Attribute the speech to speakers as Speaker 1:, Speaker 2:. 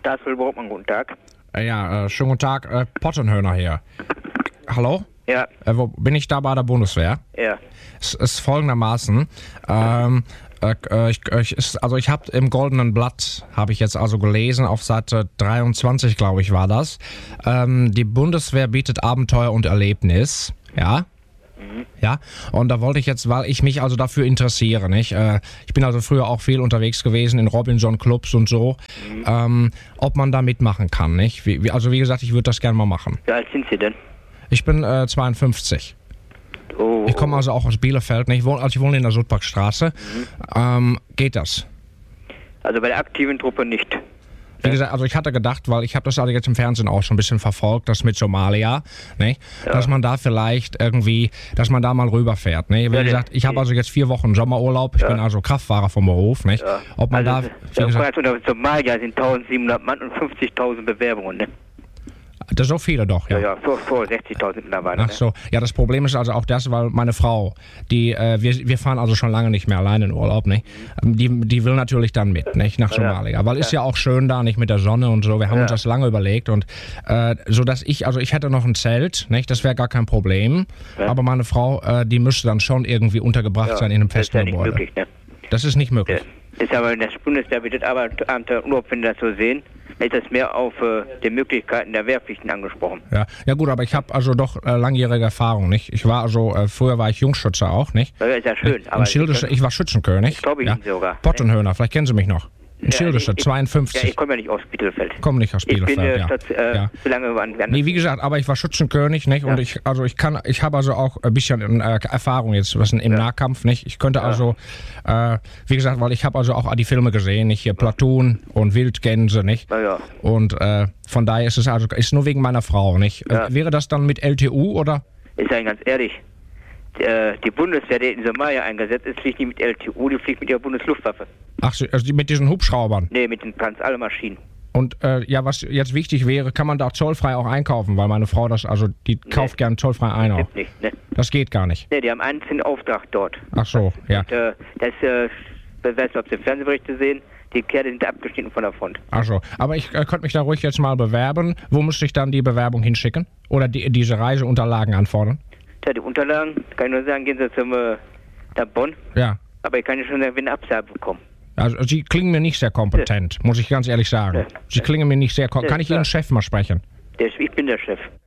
Speaker 1: Staatsfüllbrotmann, guten Tag.
Speaker 2: Schönen guten Tag, Pottenhöhner hier. Hallo?
Speaker 1: Ja.
Speaker 2: Wo bin ich da bei der Bundeswehr?
Speaker 1: Ja.
Speaker 2: Es ist folgendermaßen, ich habe im Goldenen Blatt, habe ich jetzt also gelesen, auf Seite 23, glaube ich, war das, die Bundeswehr bietet Abenteuer und Erlebnis, ja? Ja, und da wollte ich jetzt, weil ich mich also dafür interessiere, nicht? Ich bin also früher auch viel unterwegs gewesen in Robinson-Clubs und so, ob man da mitmachen kann, nicht? Wie gesagt, ich würde das gerne mal machen.
Speaker 1: Wie alt sind Sie denn?
Speaker 2: Ich bin 52.
Speaker 1: Oh.
Speaker 2: Ich komme also auch aus Bielefeld, nicht? Ich wohne in der Sudbackstraße. Geht das?
Speaker 1: Also bei der aktiven Truppe nicht.
Speaker 2: Wie gesagt, also ich hatte gedacht, weil ich habe das also jetzt im Fernsehen auch schon ein bisschen verfolgt, das mit Somalia, ne? Ja. Dass man da vielleicht irgendwie, dass man da mal rüberfährt, ne? Wie gesagt, ich habe also jetzt 4 Wochen Sommerurlaub, ich bin also Kraftfahrer vom Beruf, nicht?
Speaker 1: Ja.
Speaker 2: Ob man
Speaker 1: also
Speaker 2: da... Wie gesagt,
Speaker 1: unter Somalia sind 1700 Mann und 50.000 Bewerbungen, ne?
Speaker 2: Das so viele doch, ja.
Speaker 1: Ja, vor 60.000 mittlerweile.
Speaker 2: Ach so, ja, das Problem ist also auch das, weil meine Frau, wir fahren also schon lange nicht mehr alleine in Urlaub, nicht? Die will natürlich dann mit, nicht? Nach Somalia, weil ist ja auch schön da, nicht, mit der Sonne und so, wir haben uns das lange überlegt und so dass ich hätte noch ein Zelt, nicht? Das wäre gar kein Problem, aber meine Frau, die müsste dann schon irgendwie untergebracht sein in einem festen Gebäude.
Speaker 1: Das ist ja nicht möglich, ne?
Speaker 2: Das ist nicht möglich.
Speaker 1: Das ist aber in der Bundeswehr bietet Abenteuerurlaub, wenn Sie das so sehen, ist das mehr auf die Möglichkeiten der Wehrpflichten angesprochen.
Speaker 2: Ja gut, aber ich habe also doch langjährige Erfahrung, nicht? Ich war also, früher war ich Jungschütze auch, nicht?
Speaker 1: Ja, ist ja schön. Aber
Speaker 2: ich war Schützenkönig.
Speaker 1: Glaube ich Ihnen sogar.
Speaker 2: Pottenhöhner, vielleicht kennen Sie mich noch. In Schildische, 52.
Speaker 1: Ja, ich komme ja nicht aus Bielefeld.
Speaker 2: Komme nicht aus Bielefeld,
Speaker 1: zu lange woanders.
Speaker 2: Nee, wie gesagt, aber ich war Schützenkönig, nicht? Und ich habe also auch ein bisschen Erfahrung jetzt, was im Nahkampf, nicht? Ich könnte also, wie gesagt, weil ich habe also auch die Filme gesehen, nicht? Hier Platoon und Wildgänse, nicht?
Speaker 1: Ja.
Speaker 2: Und von daher ist es also, ist nur wegen meiner Frau, nicht?
Speaker 1: Ja.
Speaker 2: Wäre das dann mit LTU, oder?
Speaker 1: Ich sage Ihnen ganz ehrlich, die Bundeswehr, die in Somalia eingesetzt ist, fliegt nicht mit LTU, die fliegt mit ihrer Bundesluftwaffe.
Speaker 2: Ach, also mit diesen Hubschraubern?
Speaker 1: Nee, mit den ganz alle Maschinen.
Speaker 2: Und was jetzt wichtig wäre, kann man da zollfrei auch einkaufen, weil meine Frau die kauft gern zollfrei ein auch.
Speaker 1: Nicht, ne?
Speaker 2: Das geht gar nicht.
Speaker 1: Nee, die haben einen Auftrag dort.
Speaker 2: Ach so, ja.
Speaker 1: Und, ich weiß nicht, ob Sie Fernsehberichte sehen, die Kerle sind abgeschnitten von der Front.
Speaker 2: Ach so, aber ich könnte mich da ruhig jetzt mal bewerben. Wo müsste ich dann die Bewerbung hinschicken? Oder diese Reiseunterlagen anfordern?
Speaker 1: Ja, die Unterlagen, kann ich nur sagen, gehen Sie nach Bonn.
Speaker 2: Ja.
Speaker 1: Aber ich kann ja schon sagen, wenn eine Absage bekommen.
Speaker 2: Also Sie klingen mir nicht sehr kompetent, muss ich ganz ehrlich sagen. Sie klingen mir nicht sehr kompetent. Kann ich Ihren Chef mal sprechen?
Speaker 1: Ich bin der Chef.